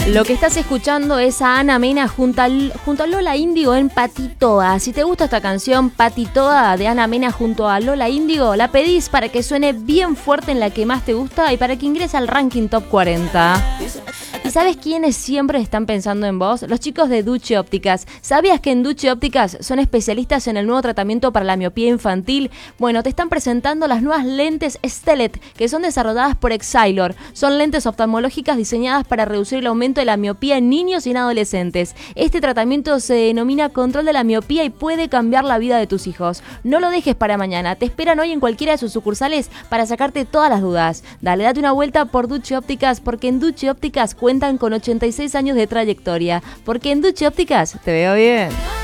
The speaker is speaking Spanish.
Lo que estás escuchando es a Ana Mena junto a Lola Índigo en Patitoa. Si te gusta esta canción, Patitoa de Ana Mena junto a Lola Índigo, la pedís para que suene bien fuerte en la que más te gusta y para que ingrese al ranking Top 40. ¿Y sabes quiénes siempre están pensando en vos? Los chicos de Duche Ópticas. ¿Sabías que en Duche Ópticas son especialistas en el nuevo tratamiento para la miopía infantil? Bueno, te están presentando las nuevas lentes Stellet, que son desarrolladas por Exilor. Son lentes oftalmológicas diseñadas para reducir el aumento de la miopía en niños y en adolescentes. Este tratamiento se denomina control de la miopía y puede cambiar la vida de tus hijos. No lo dejes para mañana. Te esperan hoy en cualquiera de sus sucursales para sacarte todas las dudas. Date una vuelta por Duche Ópticas, porque en Duche Ópticas cuentan con 86 años de trayectoria. Porque en Duche Ópticas te veo bien.